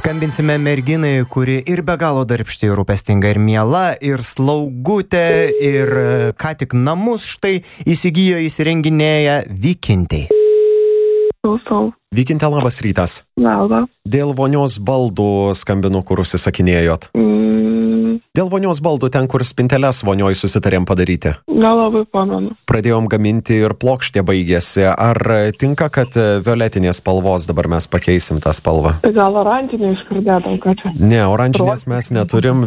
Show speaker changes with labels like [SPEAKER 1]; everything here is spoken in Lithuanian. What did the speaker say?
[SPEAKER 1] Skambinsime merginai, kuri ir be galo darbšti, ir rūpestinga, ir miela, ir slaugutė, ir ką tik namus štai įsigijo, įsirenginėja. Vykintei.
[SPEAKER 2] Klausau.
[SPEAKER 3] Vykinte, labas rytas.
[SPEAKER 2] Labą.
[SPEAKER 3] Dėl vonios baldų skambinu, kur užsisakinėjot. Dėl vonios baldų ten, kur spinteles vonioj susitarėm padaryti.
[SPEAKER 2] Nelabai pamenu.
[SPEAKER 3] Pradėjom gaminti ir plokštė baigėsi. Ar tinka, kad violetinės spalvos dabar mes pakeisim tą spalvą?
[SPEAKER 2] Tai gal oranžinį iškardėtum, ką čia?
[SPEAKER 3] Ne, oranžinės mes neturim.